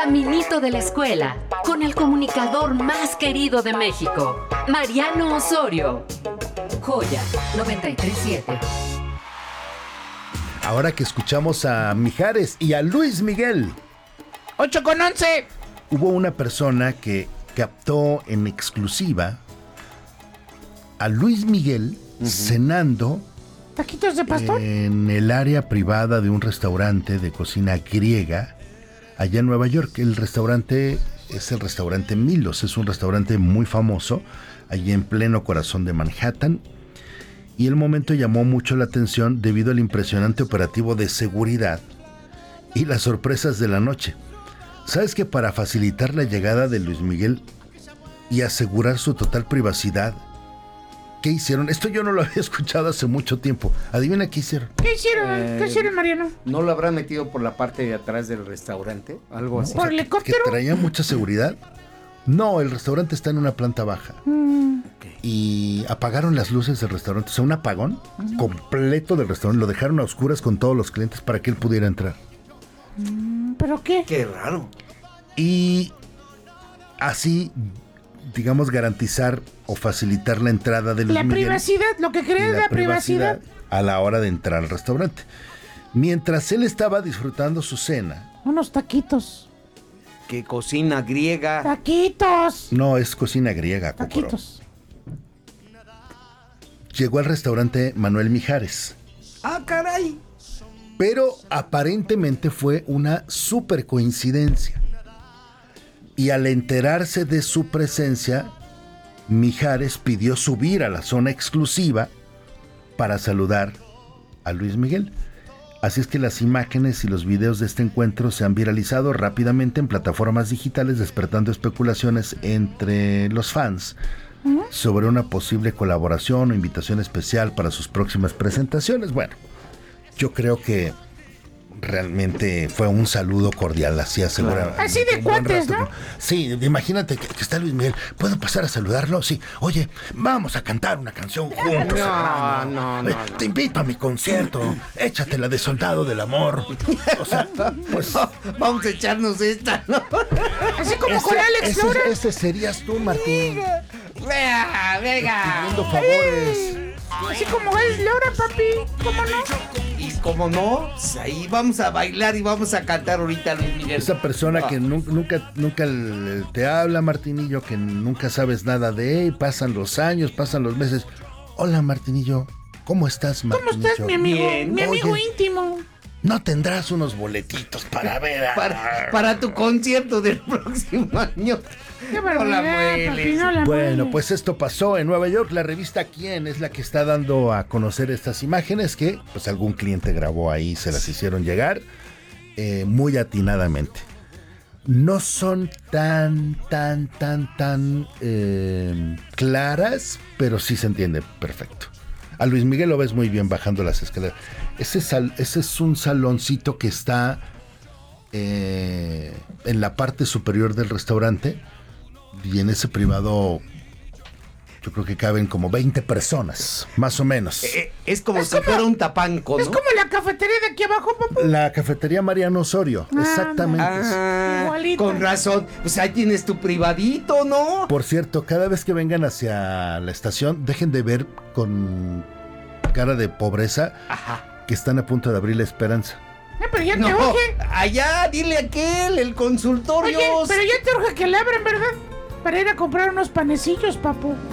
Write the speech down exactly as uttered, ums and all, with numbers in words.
Caminito de la escuela, con el comunicador más querido de México, Mariano Osorio. Joya noventa y tres punto siete. Ahora que escuchamos a Mijares y a Luis Miguel. ocho con once. Hubo una persona que captó en exclusiva a Luis Miguel uh-huh. cenando taquitos de pastor en el área privada de un restaurante de cocina griega allá en Nueva York. El restaurante es el restaurante Milos, es un restaurante muy famoso allí en pleno corazón de Manhattan, y el momento llamó mucho la atención debido al impresionante operativo de seguridad y las sorpresas de la noche. ¿Sabes que para facilitar la llegada de Luis Miguel y asegurar su total privacidad, qué hicieron? Esto yo no lo había escuchado hace mucho tiempo. Adivina qué hicieron. ¿Qué hicieron? Eh, ¿Qué hicieron, Mariano? ¿No lo habrán metido por la parte de atrás del restaurante? Algo así. ¿Por el helicóptero? ¿Que traía mucha seguridad? No, el restaurante está en una planta baja. Mm. Okay. Y apagaron las luces del restaurante. O sea, un apagón mm. completo del restaurante. Lo dejaron a oscuras con todos los clientes para que él pudiera entrar. Mm, ¿Pero qué? Qué raro. Y así, digamos, garantizar o facilitar la entrada de Luis La Miguel, privacidad, lo que crea es la, la privacidad. privacidad a la hora de entrar al restaurante. Mientras él estaba disfrutando su cena. Unos taquitos. ¿Qué cocina griega? Taquitos. No, es cocina griega, Cocoro. Taquitos. Llegó al restaurante Manuel Mijares. ¡Ah, caray! Pero aparentemente fue una super coincidencia. Y al enterarse de su presencia, Mijares pidió subir a la zona exclusiva para saludar a Luis Miguel. Así es que las imágenes y los videos de este encuentro se han viralizado rápidamente en plataformas digitales, despertando especulaciones entre los fans ¿Mm? sobre una posible colaboración o invitación especial para sus próximas presentaciones. Bueno, yo creo que realmente fue un saludo cordial, así asegura. Así de cuates, ¿no? Sí, imagínate que, que está Luis Miguel. ¿Puedo pasar a saludarlo? Sí. Oye, vamos a cantar una canción juntos. No, no, no, Oye, no. Te invito a mi concierto. Échate la de Soldado del Amor. O sea, pues... Vamos a echarnos esta, ¿no? Así como ese, con Alex ese, Lora. ese serías tú, Martín. Venga, venga. Pidiendo favores. Así como Alex Lora, papi. ¿Cómo no? Y como no, pues ahí vamos a bailar y vamos a cantar ahorita Luis Miguel. Esa persona ah. que nunca, nunca, nunca te habla, Martinillo, que nunca sabes nada de él, pasan los años, pasan los meses. Hola, Martinillo, ¿cómo estás, Martinillo? ¿Cómo estás, mi amigo? Bien. Mi amigo Oye, íntimo. ¿No tendrás unos boletitos para ver? A... Para, para tu concierto del próximo año. Qué No la mueles. papi, no la Bueno, mueles. pues esto pasó en Nueva York. La revista Quién es la que está dando a conocer estas imágenes que pues algún cliente grabó ahí, se las hicieron llegar eh, muy atinadamente. No son tan, tan, tan, tan eh, claras, pero sí se entiende perfecto. A Luis Miguel lo ves muy bien bajando las escaleras. Ese, sal, ese es un saloncito que está eh, en la parte superior del restaurante. Y en ese privado yo creo que caben como veinte personas, más o menos. Eh, es como Es si como- fuera un tapanco, ¿no? Es como la cafetería de aquí abajo, papá. La cafetería Mariano Osorio, Ah, exactamente. Ah, Igualito. con razón. Pues ahí tienes tu privadito, ¿no? Por cierto, cada vez que vengan hacia la estación, dejen de ver con cara de pobreza Ajá. que están a punto de abrir la Esperanza. Eh, pero ya te No, urge. allá, dile a aquel, el consultorio. Oye, pero ya te urge que le abran, ¿verdad? Para ir a comprar unos panecillos, papu.